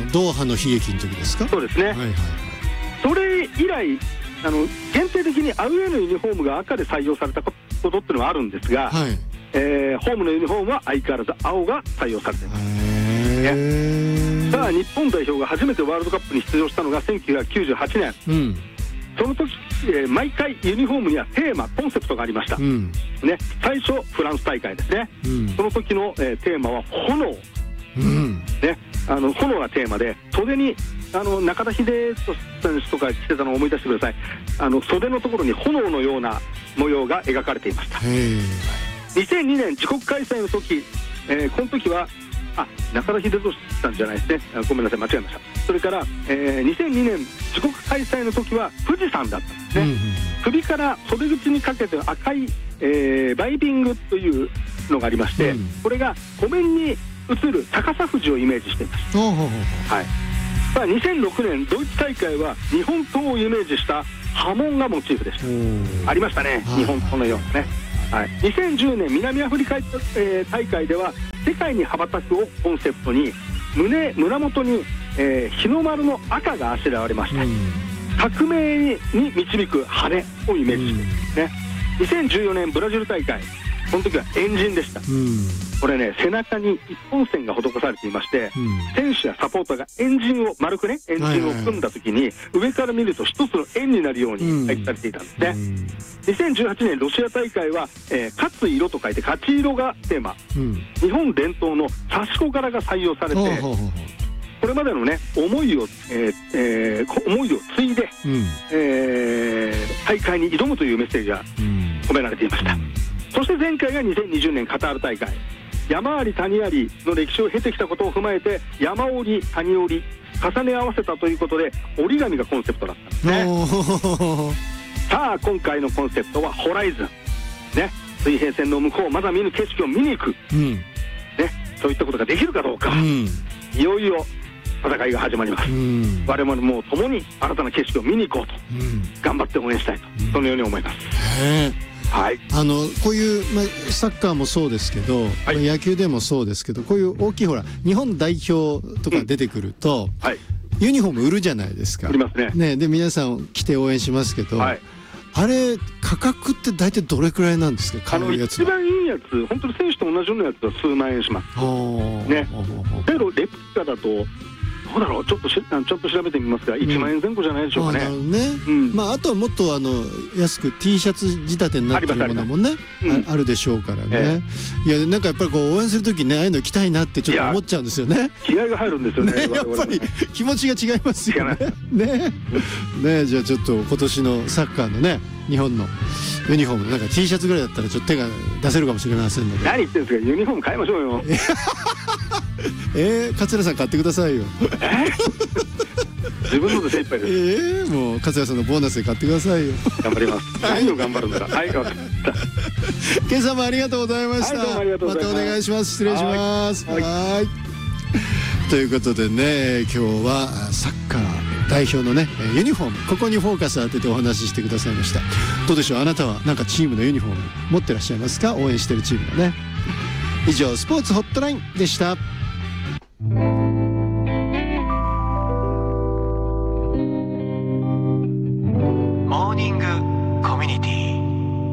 ドーハの悲劇の時ですか？ そうですね、 はいはいはい、 それ以来限定的にアウェーのユニフォームが赤で採用されたことっていうのはあるんですが、 はい、 ホームのユニフォームは相変わらず青が採用されています。さあ日本代表が初めてワールドカップに出場したのが1998年、 うん、 その時、毎回ユニフォームにはテーマコンセプトがありました、 うんね、最初フランス大会ですね、 うん、 その時の、テーマは炎、 うんね、炎がテーマで、袖に中田英寿選手とか着てたのを思い出してください。袖のところに炎のような模様が描かれていました。2002年自国開催の時、この時は中田英寿さんじゃないですね、ごめんなさい間違えました。それから、2002年自国開催の時は富士山だったんですね、うんうん、首から袖口にかけて赤い、バイビングというのがありまして、うん、これが湖面に映る逆さ富士をイメージしています。はい、さあ2006年ドイツ大会は日本刀をイメージした波紋がモチーフでした。ありましたね、日本刀のようなね。はい、2010年南アフリカ、大会では世界に羽ばたくをコンセプトに胸元に、日の丸の赤があしらわれました。革命に導く羽をイメージしてね。2014年ブラジル大会、この時はエンジンでした。これね、背中に一本線が施されていまして、選手やサポーターがエンジンを丸くね、エンジンを組んだ時に上から見ると一つの円になるように配置されていたんですね。2018年ロシア大会は、勝つ色と書いて勝ち色がテーマ、日本伝統の刺し子柄が採用されて、これまでのね思いを継いで、大会に挑むというメッセージが込められていました。そして前回が2020年カタール大会、山あり谷ありの歴史を経てきたことを踏まえて山折り谷折り重ね合わせたということで折り紙がコンセプトだったんですね。さあ今回のコンセプトはホライズン、ね、水平線の向こうまだ見ぬ景色を見に行く、ね、そういったことができるかどうか、いよいよ戦いが始まります。我々も共に新たな景色を見に行こうと、頑張って応援したいと、そのように思います。はい、 こういう、サッカーもそうですけど、はい、野球でもそうですけど、こういう大きいほら日本代表とか出てくると、はい、ユニフォーム売るじゃないですか。 売りますね。 で皆さん来て応援しますけど、はい、あれ価格って大体どれくらいなんですか？買うやつ一番いいやつ、本当に選手と同じようなやつは数万円します。ね。けどレプリカだとどうだろう、ちょっと調べてみますが1万円前後じゃないでしょうかね。あとはもっと安く T シャツ仕立てになってるものもねあるでしょうからね。いやなんかやっぱりこう応援するときね、ああいうの着たいなってちょっと思っちゃうんですよね。 気合が入るんですよね。 やっぱり気持ちが違いますよね。ね、じゃあちょっと今年のサッカーのね日本のユニフォームなんか T シャツぐらいだったらちょっと手が出せるかもしれませんので。 何言ってんですか、ユニフォーム買いましょうよ。 桂さん買ってくださいよ。 自分ので精一杯です。 もう桂さんのボーナスで買ってくださいよ。 頑張ります。何を頑張るんだ。はい、分かった。 今朝もありがとうございました。またお願いします。失礼します。はい。ということでね、今日はサッカー代表のねユニフォーム、ここにフォーカス当ててお話ししてくださいました。どうでしょう、あなたはなんかチームのユニフォーム持ってらっしゃいますか？応援してるチームのね。以上スポーツホットラインでした。